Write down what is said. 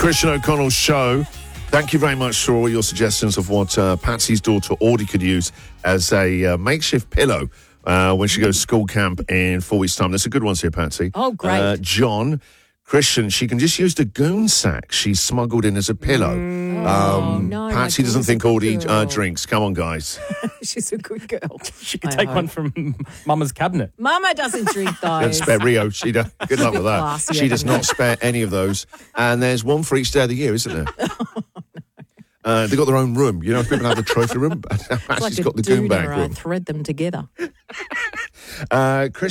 Christian O'Connell's show. Thank you very much for all your suggestions of what Patsy's daughter Audie could use as a makeshift pillow when she goes to school camp in 4 weeks' time. There's some good ones here, Patsy. Oh, great. John, Christian, she can just use the goon sack she's smuggled in as a pillow. No, Patsy doesn't think Audie drinks. Come on, guys. She's a good girl. She could take one from Mama's cabinet. Mama doesn't drink Don't those. spare Rio. Good luck with that. Classy, She does isn't not spare any of those. And there's one for each day of the year, isn't there? They've got their own room. You know, if people have the trophy room, Patsy's got the goon bag room. Thread them together. Chris